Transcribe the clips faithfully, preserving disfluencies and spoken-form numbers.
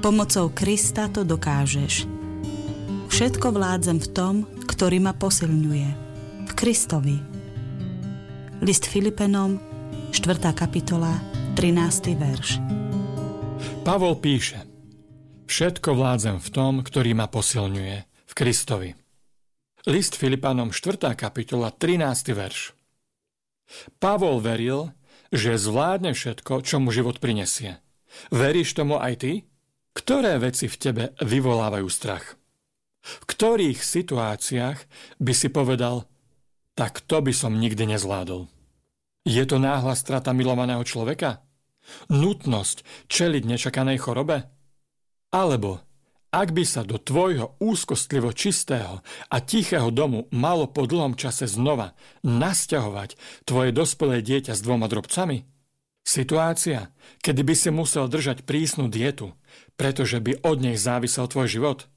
Pomocou Krista to dokážeš. Všetko vládzem v tom, ktorý ma posilňuje. V Kristovi. List Filipenom, štvrtá kapitola, trinásty verš. Pavol píše: Všetko vládzem v tom, ktorý ma posilňuje. V Kristovi. List Filipanom, štvrtá kapitola, trinásty verš. Pavol veril, že zvládne všetko, čo mu život prinesie. Veríš tomu aj ty? Ktoré veci v tebe vyvolávajú strach? V ktorých situáciách by si povedal, tak to by som nikdy nezvládol? Je to náhla strata milovaného človeka? Nutnosť čeliť nečakanej chorobe? Alebo, ak by sa do tvojho úzkostlivo čistého a tichého domu malo po dlhom čase znova nasťahovať tvoje dospelé dieťa s dvoma drobcami? Situácia, kedy by si musel držať prísnu dietu, pretože by od nej závisel tvoj život?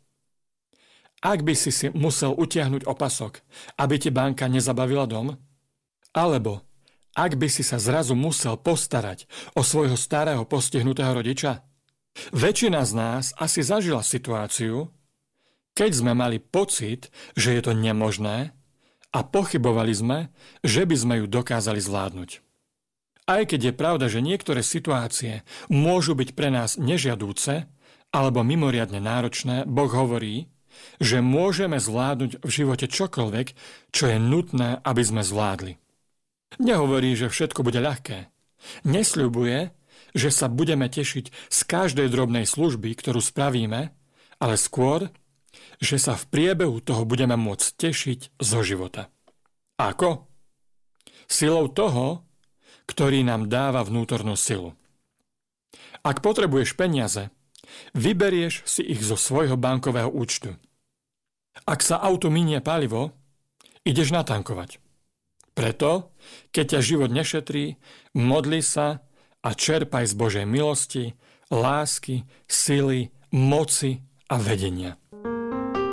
Ak by si si musel utiahnuť opasok, aby ti banka nezabavila dom? Alebo ak by si sa zrazu musel postarať o svojho starého postihnutého rodiča? Väčšina z nás asi zažila situáciu, keď sme mali pocit, že je to nemožné a pochybovali sme, že by sme ju dokázali zvládnuť. Aj keď je pravda, že niektoré situácie môžu byť pre nás nežiadúce alebo mimoriadne náročné, Boh hovorí, že môžeme zvládnuť v živote čokoľvek, čo je nutné, aby sme zvládli. Nehovorí, že všetko bude ľahké. Nesľubuje, že sa budeme tešiť z každej drobnej služby, ktorú spravíme, ale skôr, že sa v priebehu toho budeme môcť tešiť zo života. Ako? Silou toho, ktorý nám dáva vnútornú silu. Ak potrebuješ peniaze, vyberieš si ich zo svojho bankového účtu. Ak sa auto minie palivo, ideš natankovať. Preto, keď ťa život nešetrí, modli sa a čerpaj z Božej milosti, lásky, sily, moci a vedenia.